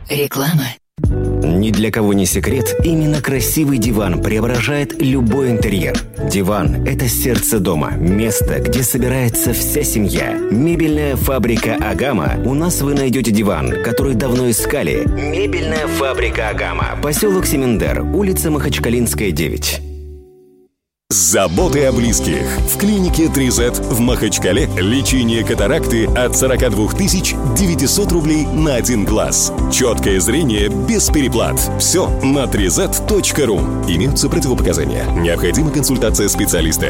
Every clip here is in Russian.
Реклама. Ни для кого не секрет, именно красивый диван преображает любой интерьер. Диван – это сердце дома, место, где собирается вся семья. Мебельная фабрика «Агама». У нас вы найдете диван, который давно искали. Мебельная фабрика «Агама». Поселок Семендер, улица Махачкалинская, 9. Заботы о близких. В клинике 3Z в Махачкале лечение катаракты от 42 900 рублей на один глаз. Четкое зрение без переплат. Все на 3z.ru. Имеются противопоказания. Необходима консультация специалиста.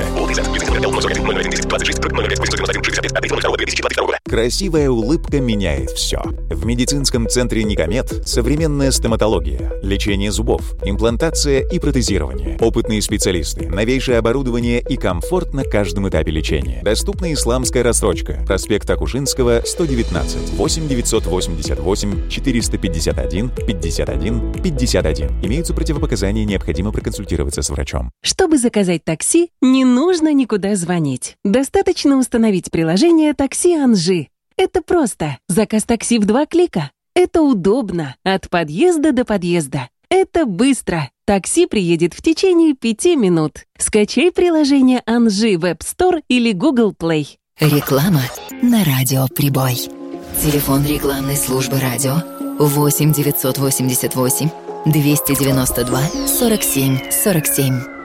Красивая улыбка меняет все. В медицинском центре «Никомед» современная стоматология, лечение зубов, имплантация и протезирование. Опытные специалисты, новейшее оборудование и комфорт на каждом этапе лечения. Доступна исламская рассрочка. Проспект Акушинского, 119. 8 988 451 51 51. Имеются противопоказания, необходимо проконсультироваться с врачом. Чтобы заказать такси, не нужно никуда звонить. Достаточно установить приложение «Такси Анжи». Это просто. Заказ такси в 2 клика. Это удобно. От подъезда до подъезда. Это быстро. Такси приедет в течение 5 минут. Скачай приложение Анжи в App Store или Google Play. Реклама на радио «Прибой». Телефон рекламной службы радио 8 988 292 47 47.